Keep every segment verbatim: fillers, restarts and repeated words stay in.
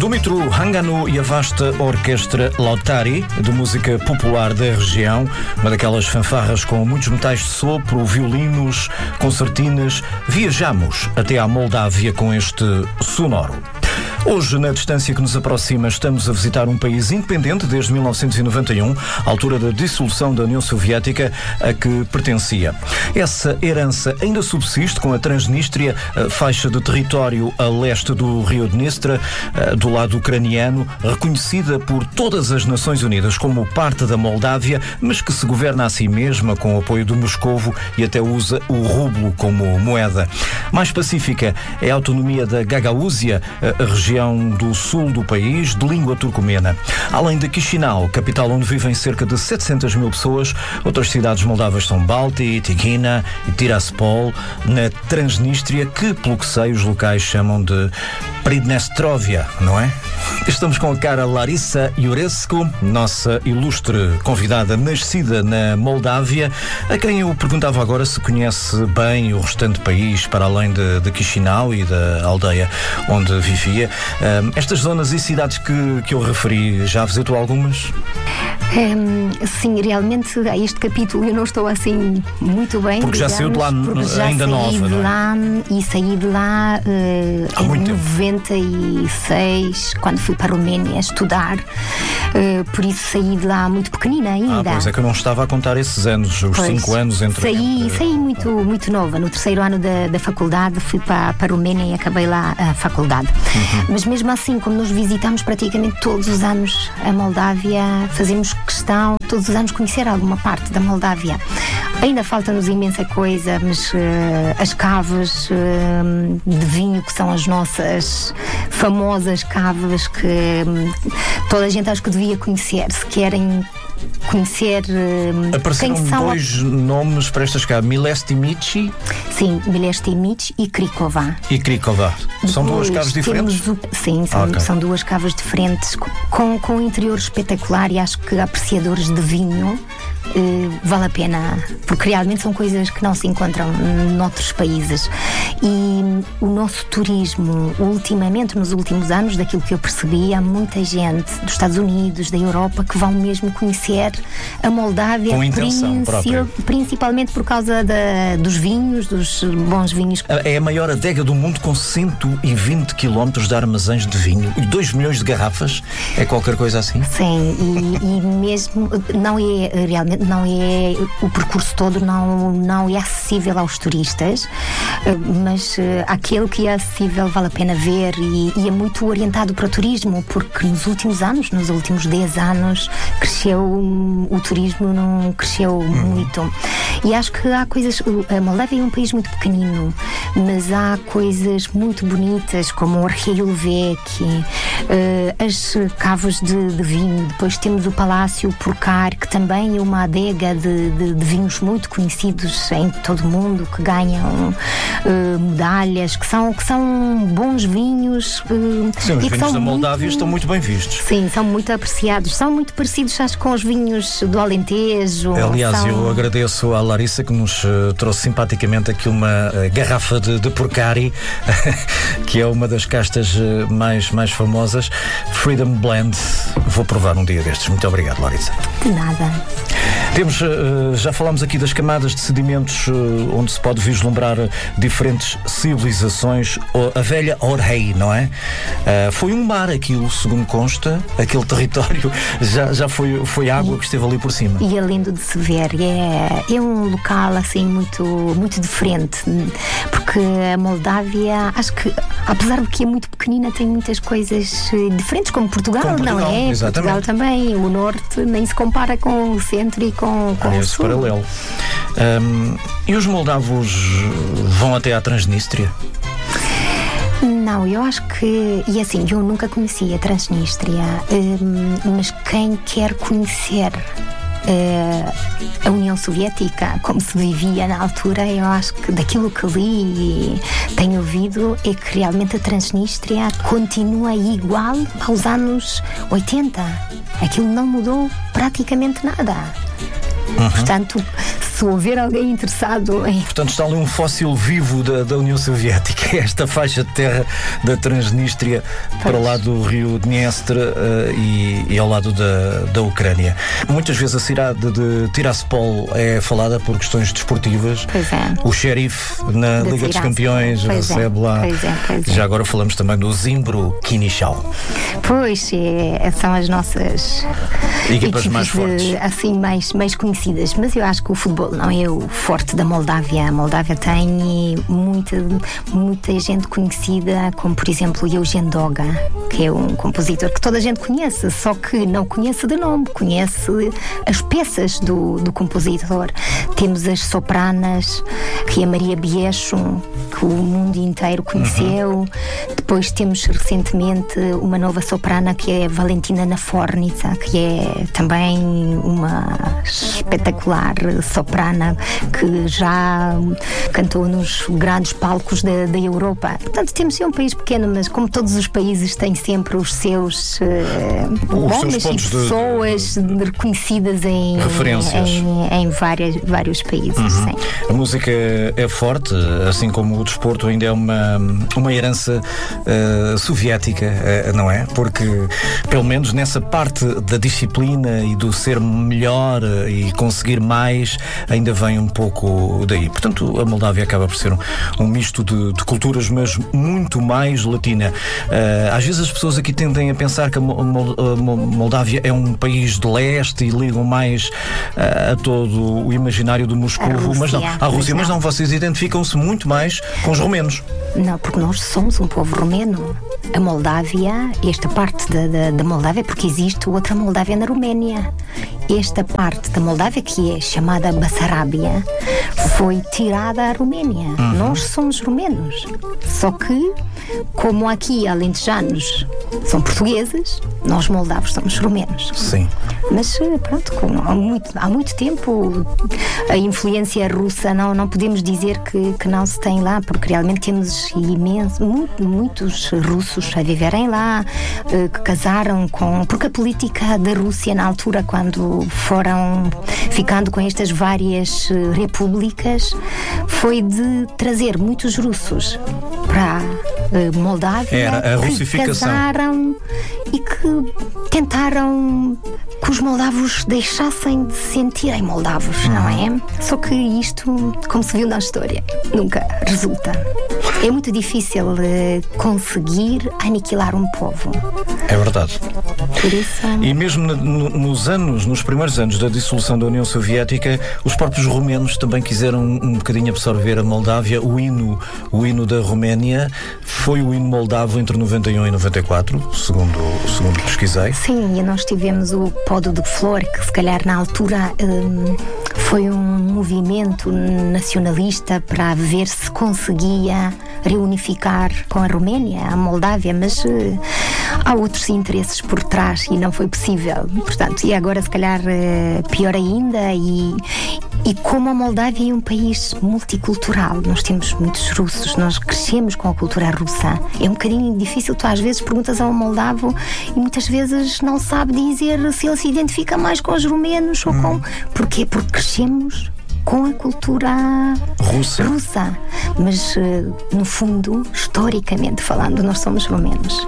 Dumitru Hanganu e a vasta orquestra Lautari, de música popular da região, uma daquelas fanfarras com muitos metais de sopro, violinos, concertinas. Viajamos até à Moldávia com este sonoro. Hoje, na distância que nos aproxima, estamos a visitar um país independente desde mil novecentos e noventa e um, altura da dissolução da União Soviética a que pertencia. Essa herança ainda subsiste com a Transnistria, a faixa de território a leste do Rio Dnestra, do lado ucraniano, reconhecida por todas as Nações Unidas como parte da Moldávia, mas que se governa a si mesma com o apoio do Moscovo e até usa o rublo como moeda. Mais pacífica é a autonomia da Gagaúzia, a região do sul do país, de língua turcomena. Além de Chisinau, capital onde vivem cerca de setecentas mil pessoas, outras cidades moldavas são Balti, Tighina e Tiraspol, na Transnistria, que, pelo que sei, os locais chamam de Pridnestrovia, não é? Estamos com a cara Larissa Iurescu, nossa ilustre convidada nascida na Moldávia, a quem eu perguntava agora se conhece bem o restante país, para além de, de Chisinau e da aldeia onde vivia. Um, estas zonas e cidades que, que eu referi, já visitou algumas? Um, sim, realmente a este capítulo eu não estou assim muito bem. Porque digamos, já saiu de lá já ainda nova, de não é? lá, e saí de lá uh, Há em muito noventa e seis, quando fui para a Roménia estudar. Uh, por isso saí de lá muito pequenina ainda. Ah, pois é que eu não estava a contar esses anos, os Pois, cinco anos entre... Saí, entre... saí muito, muito nova. No terceiro ano da, da faculdade fui para, para a Roménia e acabei lá a faculdade. Uhum. Mas mesmo assim, como nós visitamos praticamente todos os anos a Moldávia, fazemos questão todos os anos conhecer alguma parte da Moldávia. Ainda falta-nos imensa coisa, mas uh, as cavas uh, de vinho, que são as nossas famosas cavas, que um, toda a gente acho que devia conhecer, se querem conhecer uh, Apareceram quem são dois a... nomes para estas cavas, Milestimici. Sim, Milestimici e Krikova. E Krikova. São duas cavas diferentes? O... Sim, são, okay. são duas cavas diferentes, com, com um interior espetacular, e acho que apreciadores de vinho Uh, vale a pena, porque realmente são coisas que não se encontram noutros países. E o nosso turismo, ultimamente, nos últimos anos, daquilo que eu percebi, há muita gente dos Estados Unidos, da Europa, que vão mesmo conhecer a Moldávia, com intenção própria, principalmente por causa da, dos vinhos, dos bons vinhos. É a maior adega do mundo, com cento e vinte quilómetros de armazéns de vinho e dois milhões de garrafas. É qualquer coisa assim? Sim, e, e mesmo não é realmente não é o percurso todo não, não é acessível aos turistas, mas aquele que é acessível vale a pena ver, e, e é muito orientado para o turismo, porque nos últimos anos, nos últimos dez anos, cresceu, o turismo não cresceu hum. muito. E acho que há coisas, a Moldávia é um país muito pequenino, mas há coisas muito bonitas, como o Archeilvec, uh, as cavas de, de vinho. Depois temos o Palácio Purcari, que também é uma adega de, de, de vinhos muito conhecidos em todo o mundo, que ganham uh, medalhas, que são, que são bons vinhos. Uh, sim, os e vinhos da Moldávia muito, estão muito bem vistos. Sim, são muito apreciados. São muito parecidos, acho, com os vinhos do Alentejo. Aliás, são... eu agradeço à Larissa que nos uh, trouxe simpaticamente aqui uma uh, garrafa de, de Purcari, que é uma das castas uh, mais, mais famosas, Freedom Blend. Vou provar um dia destes. Muito obrigado, Larissa. De nada. Temos, uh, já falámos aqui das camadas de sedimentos, uh, onde se pode vislumbrar diferentes civilizações. A velha Orhei, não é? Uh, foi um mar aquilo, segundo consta, aquele território já, já foi, foi água e, que esteve ali por cima. E é lindo de se ver, é, é um local assim muito, muito diferente, porque a Moldávia, acho que apesar de que é muito pequenina, tem muitas coisas diferentes, como Portugal, como Portugal não é? Exatamente. Portugal também, o norte nem se compara com o centro e com, com é o esse sul. Paralelo. Um, e os moldavos vão até à Transnistria? Não, eu acho que, e assim, eu nunca conheci a Transnistria, um, mas quem quer conhecer uh, a União Soviética, como se vivia na altura, eu acho que daquilo que li e tenho ouvido é que realmente a Transnistria continua igual aos anos oitenta. Aquilo não mudou praticamente nada. Uhum. Portanto, se houver alguém interessado em... Portanto, está ali um fóssil vivo da, da União Soviética, esta faixa de terra da Transnistria, pois, para lá do rio Dniestr uh, e, e ao lado da, da Ucrânia. Muitas vezes a cidade de Tiraspol é falada por questões desportivas. Pois é. O Sheriff na de Liga Tiraspol dos Campeões pois recebe é. lá. Pois é, pois é. Já agora falamos também do Zimbro Kinishau. Pois, é, são as nossas equipas mais fortes, assim, mais, mais conhecidas. Mas eu acho que o futebol não é o forte da Moldávia. A Moldávia tem muita, muita gente conhecida, como por exemplo Eugen Doga, que é um compositor que toda a gente conhece, só que não conhece de nome, conhece as peças do, do compositor. Temos as sopranas, que é a Maria Biescho, que o mundo inteiro conheceu. Uhum. Depois temos recentemente uma nova soprana, que é Valentina Nafornica, que é também uma espetacular soprana que já cantou nos grandes palcos da, da Europa. Portanto, temos é um país pequeno, mas como todos os países têm sempre os seus uh, nomes e pessoas de, de, reconhecidas em, referências. em, em várias, vários países. Uhum. Sim. A música é forte, assim como o desporto ainda é uma, uma herança uh, soviética, uh, não é? Porque, pelo menos nessa parte da disciplina e do ser melhor e conseguir mais, ainda vem um pouco daí. Portanto, a Moldávia acaba por ser um, um misto de, de culturas, mas muito mais latina. Uh, às vezes as pessoas aqui tendem a pensar que a Moldávia é um país de leste e ligam mais uh, a todo o imaginário do Moscou, mas não, a Rússia, mas não, vocês identificam-se muito mais com os romenos. Não, porque nós somos um povo romeno. A Moldávia, esta parte da, da, da Moldávia, porque existe outra Moldávia na Roménia. Esta parte da Moldávia, que é chamada Bassarábia, foi tirada à Roménia. Uhum. Nós somos romenos. Só que, como aqui alentejanos são portugueses, nós moldavos somos romenos. Sim. Mas pronto, como há, muito, há muito tempo a influência russa não, não podemos dizer que, que não se tem lá, porque realmente temos imenso, muito, muitos russos a viverem lá, que casaram com... Porque a política da Rússia na altura, quando foram ficando com estas várias repúblicas, foi de trazer muitos russos para a Moldávia. Era a russificação. Que casaram e que tentaram que os moldavos deixassem de se sentirem moldavos, hum. não é? Só que isto, como se viu na história, nunca resulta. É muito difícil uh, conseguir aniquilar um povo. É verdade. Por isso... E mesmo no, no, nos anos, nos primeiros anos da dissolução da União Soviética, os próprios romenos também quiseram um, um bocadinho absorver a Moldávia. O hino, o hino da Roménia foi o hino moldavo entre noventa e um e noventa e quatro, segundo, segundo pesquisei. Sim, e nós tivemos o Pódio de Flor, que se calhar na altura um, foi um movimento nacionalista para ver se conseguia reunificar com a Roménia, a Moldávia, mas uh, há outros interesses por trás e não foi possível. Portanto, e agora se calhar uh, pior ainda, e, e como a Moldávia é um país multicultural, nós temos muitos russos, nós crescemos com a cultura russa. É um bocadinho difícil, tu às vezes perguntas a um moldavo e muitas vezes não sabe dizer se ele se identifica mais com os romenos ou com... Porquê? Porque crescemos com a cultura russa. russa. Mas, no fundo, historicamente falando, nós somos romenos.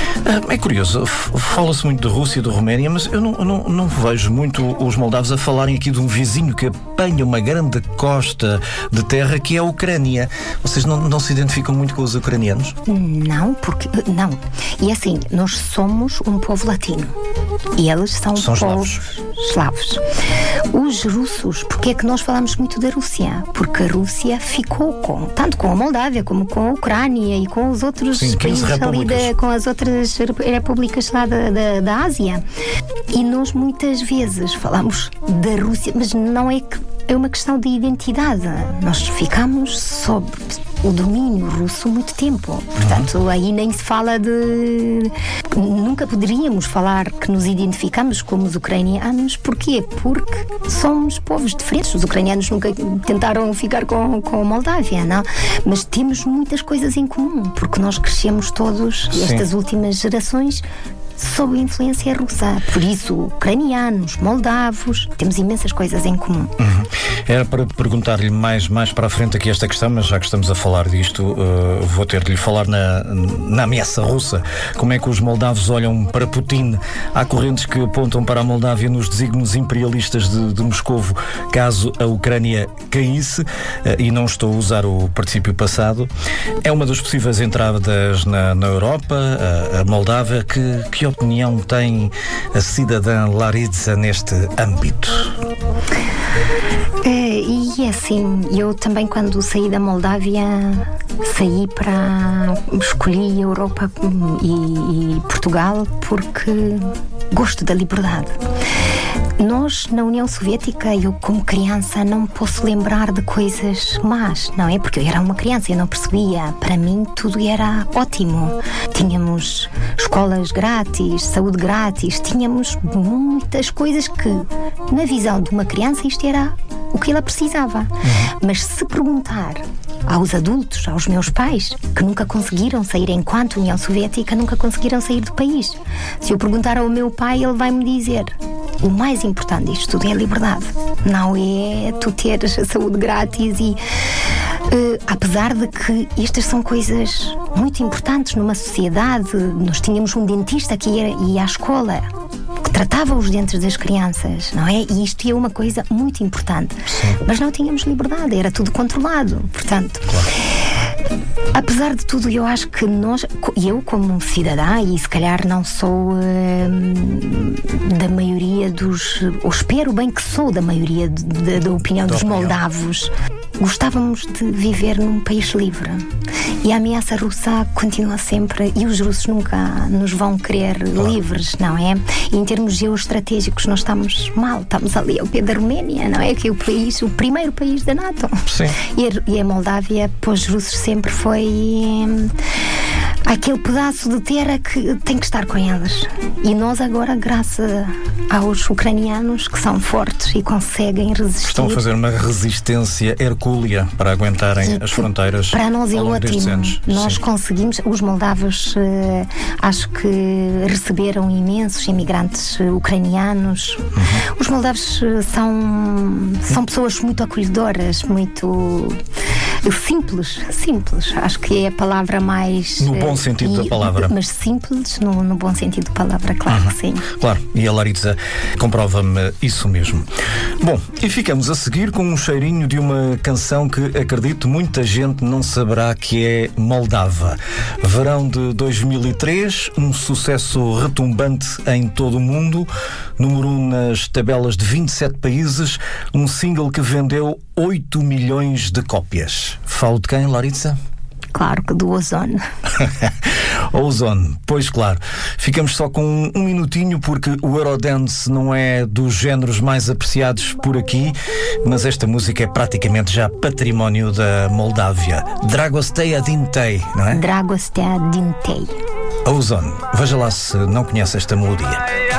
É curioso, fala-se muito de Rússia e de Roménia, mas eu não, não, não vejo muito os moldavos a falarem aqui de um vizinho que apanha uma grande costa de terra, que é a Ucrânia. Vocês não, não se identificam muito com os ucranianos? Não, porque... Não. E assim, nós somos um povo latino. E eles são, são povos eslavos. Os russos, porque é que nós falamos muito da Rússia? Porque a Rússia ficou com, tanto com a Moldávia como com a Ucrânia e com os outros Sim, países ali, da, com as outras repúblicas lá da, da, da Ásia. E nós muitas vezes falamos da Rússia, mas não é que é uma questão de identidade. Nós ficamos sob o domínio russo muito tempo. Portanto, uhum. aí nem se fala de... Nunca poderíamos falar que nos identificamos como os ucranianos. Porquê? Porque somos povos diferentes. Os ucranianos nunca tentaram ficar com, com a Moldávia, não? Mas temos muitas coisas em comum, porque nós crescemos todos, Sim. estas últimas gerações, sob a influência russa. Por isso, ucranianos, moldavos, temos imensas coisas em comum. Uhum. Era para perguntar-lhe mais, mais para a frente aqui esta questão, mas já que estamos a falar disto, uh, vou ter de lhe falar na, na ameaça russa. Como é que os moldavos olham para Putin? Há correntes que apontam para a Moldávia nos desígnios imperialistas de, de Moscovo, caso a Ucrânia caísse, uh, e não estou a usar o particípio passado. É uma das possíveis entradas na, na Europa, a, a Moldávia. Que, que opinião tem a cidadã Laritza neste âmbito? É, e é assim, eu também quando saí da Moldávia saí para escolhi a Europa e, e Portugal porque gosto da liberdade. Nós, na União Soviética, eu como criança não posso lembrar de coisas más, não é? Porque eu era uma criança, eu não percebia. Para mim tudo era ótimo. Tínhamos escolas grátis, saúde grátis, tínhamos muitas coisas que, na visão de uma criança, isto era o que ela precisava. Uhum. Mas se perguntar aos adultos, aos meus pais, que nunca conseguiram sair enquanto União Soviética, nunca conseguiram sair do país. Se eu perguntar ao meu pai, ele vai-me dizer: o mais importante disto tudo é a liberdade. Não é tu teres a saúde grátis e... Uh, apesar de que estas são coisas muito importantes numa sociedade. Nós tínhamos um dentista que ia, ia à escola, que tratava os dentes das crianças, não é? E isto é uma coisa muito importante. Sim. Mas não tínhamos liberdade, era tudo controlado. Portanto, claro. Apesar de tudo, eu acho que nós, eu como cidadã, e se calhar não sou uh, da maioria dos, ou espero bem que sou da maioria de, de, da opinião da dos opinião. moldavos, gostávamos de viver num país livre. E a ameaça russa continua sempre, e os russos nunca nos vão querer claro. livres, não é? E em termos geoestratégicos nós estamos mal, estamos ali ao pé da Roménia, não é? Que é o país, o primeiro país da NATO. Sim. E a, e a Moldávia, para os russos sempre foi hum, aquele pedaço de terra que tem que estar com eles. E nós agora, graças aos ucranianos que são fortes e conseguem resistir, estão a fazer uma resistência hercúlea para aguentarem as fronteiras. Para nós é ótimo. Nós Sim. conseguimos, os moldavos uh, acho que receberam imensos imigrantes uh, ucranianos. Uhum. Os moldavos uh, são, são pessoas muito acolhedoras, muito uh, simples, simples. Acho que é a palavra mais... No bom sentido e, da palavra. Mas simples no, no bom sentido da palavra, claro uhum. que sim. Claro, e a Laritza comprova-me isso mesmo. Bom, e ficamos a seguir com um cheirinho de uma canção que acredito muita gente não saberá que é Moldava. Verão de dois mil e três, um sucesso retumbante em todo o mundo, número um nas tabelas de vinte e sete países, um single que vendeu oito milhões de cópias. Falo de quem, Laritza? Claro que do Ozone. Ozone, pois claro. Ficamos só com um minutinho porque o Eurodance não é dos géneros mais apreciados por aqui, mas esta música é praticamente já património da Moldávia. Dragosteia Dintei, não é? Dragosteia Dintei. Ozone, veja lá se não conhece esta melodia.